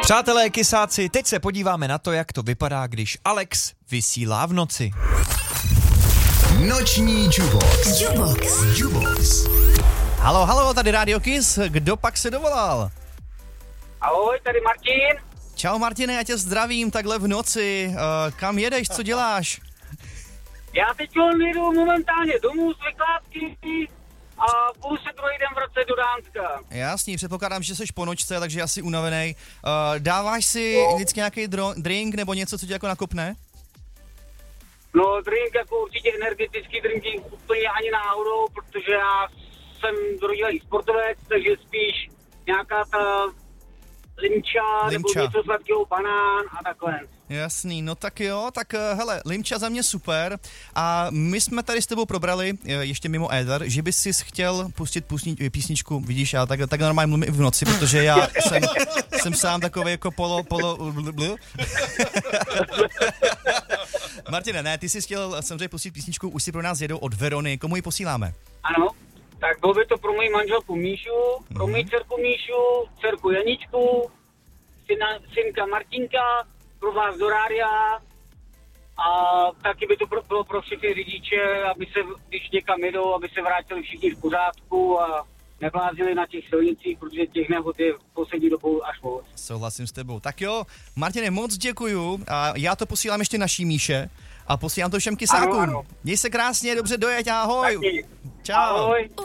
Přátelé kysáci, teď se podíváme na to, jak to vypadá, když Alex vysílá v noci. Noční Jubox. Halo, tady Radio Kiss, kdo pak se dovolal? Ahoj, tady Martin. Čau Martine, já tě zdravím takhle v noci, kam jedeš, co děláš? Já teď jedu momentálně domů z vykládky a budu se druhý den vracet do Dánska. Jasný, předpokládám, že jsi po nočce, takže asi unavenej. Dáváš si vždycky nějaký drink nebo něco, co tě jako nakopne? No, drink jako určitě energetický drinky úplně ani náhodou, protože já jsem rodilý sportovec, takže spíš nějaká ta limča. Nebo něco sladkého, banán a takhle. Jasný, no tak jo, tak hele, limča za mě super a my jsme tady s tebou probrali, ještě mimo éter, že bys si chtěl pustit písničku, vidíš, já tak normálně mluvím i v noci, protože já jsem sám takový jako polo Martine, ne, ty jsi chtěl samozřejmě pustit písničku, už si pro nás jedou od Verony, komu ji posíláme? Ano, tak bylo by to pro moji manželku Míšu, pro moji dcerku Míšu, dcerku Janičku, synka Martinka, pro vás do rádia a taky by to bylo pro všechny řidiče, aby se, když někam jedou, aby se vrátili všichni v pořádku a nevlázili na těch silnicích, protože těch nehod je v poslední dobou až moc. Souhlasím s tebou. Tak jo, Martine, moc děkuju a já to posílám ještě naší Míše a posílám to všem kysákům. Ano. Měj se krásně, dobře dojeď, ahoj. Taky. Čau. Ahoj.